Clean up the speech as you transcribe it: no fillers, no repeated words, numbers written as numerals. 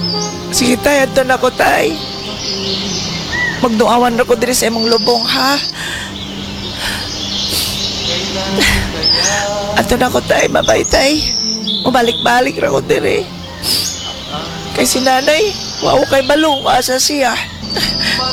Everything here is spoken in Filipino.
Sige tay, ato na ko tay. Magduawan na ko diri sa imong lubong ha. Ato na ko tay, babay tay. Mabalik-balik ra ko diri. Kay si nanay, wow kay balong asa siya.